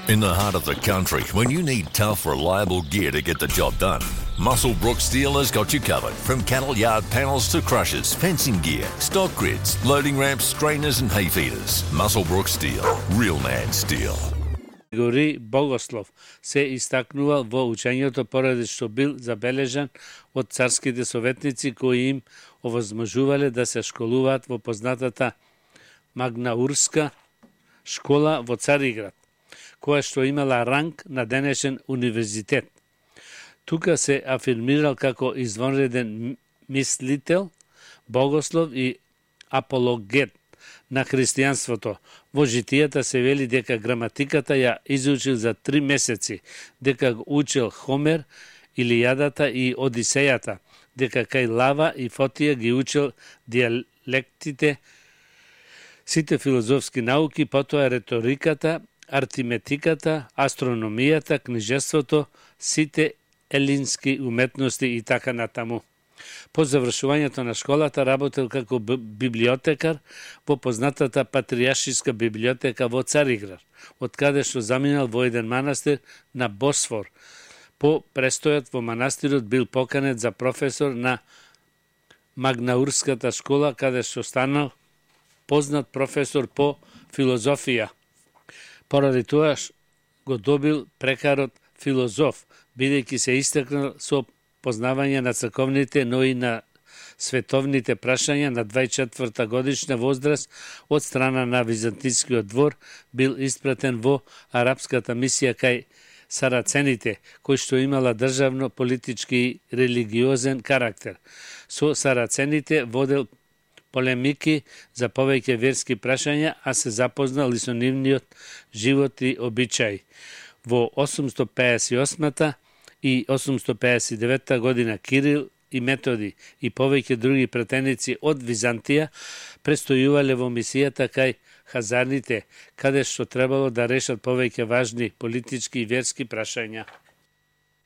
In the heart of the country, when you need tough, reliable gear to get the job done, Musselbrook Steel has got you covered. From cattle yard panels to crushers, fencing gear, stock grids, loading ramps, strainers and hay feeders. Musselbrook Steel. Real man steel. Григорий Богослов се истакнувал во учењето поради што бил забележан од царските советници кои им овозможувале да се школуваат во познатата Магнаурска школа во Цариград, која што имала ранг на денешен универзитет. Тука се афирмирал како извонреден мислител, богослов и апологет на христијанството. Во житијата се вели дека граматиката ја изучил за 3 месеци, дека го учил Хомер, Илијадата и Одисејата, дека кај Лава и Фотија ги учил диалектите, сите филозофски науки, потоа реториката, артиметиката, астрономијата, книжеството, сите елински уметности и така натаму. По завршувањето на школата работел како библиотекар во познатата Патријаршиска библиотека во Цариград, од каде што заминал во еден манастир на Босфор. По престојот во манастирот бил поканет за професор на Магнаурската школа, каде што станал познат професор по филозофија. Поради тоа го добил прекарот филозоф, бидејќи се истакнал со познавање на црковните, но и на световните прашања. На 24 годишна возраст од страна на Византискиот двор бил испратен во арапската мисија кај сарацените, кој што имала државно, политички и религиозен карактер. Со сарацените водел полемики за повеќе верски прашања, а се запознал и со нивниот живот и обичаи. Во 858 и 859 година Кирил и Методи и повеќе други претеници од Византија престојувале во мисијата кај хазарните, каде што требало да решат повеќе важни политички и верски прашања.